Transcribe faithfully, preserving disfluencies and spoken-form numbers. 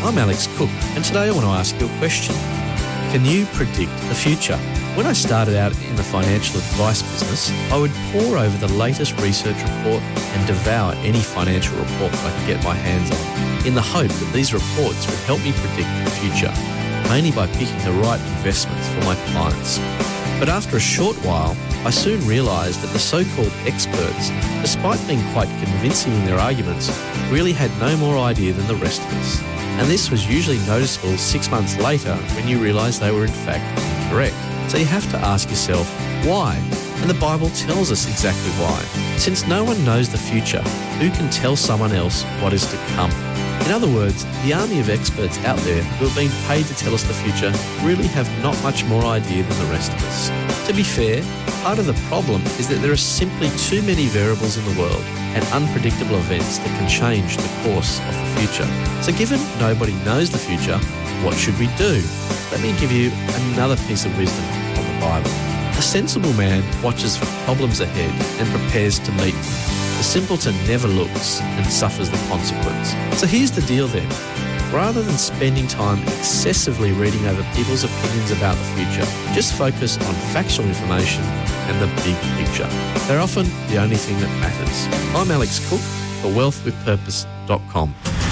I'm Alex Cook, and today I want to ask you a question. Can you predict the future? When I started out in the financial advice business, I would pore over the latest research report and devour any financial report I could get my hands on, in the hope that these reports would help me predict the future, mainly by picking the right investments for my clients. But after a short while, I soon realised that the so-called experts, despite being quite convincing in their arguments, really had no more idea than the rest of us. And this was usually noticeable six months later when you realise they were in fact incorrect. So you have to ask yourself, why? And the Bible tells us exactly why. Since no one knows the future, who can tell someone else what is to come? In other words, the army of experts out there who have been paid to tell us the future really have not much more idea than the rest of us. To be fair, part of the problem is that there are simply too many variables in the world and unpredictable events that can change the course of the future. So given nobody knows the future, what should we do? Let me give you another piece of wisdom from the Bible. A sensible man watches for problems ahead and prepares to meet them. The simpleton never looks and suffers the consequence. So here's the deal then. Rather than spending time excessively reading over people's opinions about the future, just focus on factual information and the big picture. They're often the only thing that matters. I'm Alex Cook for wealth with purpose dot com.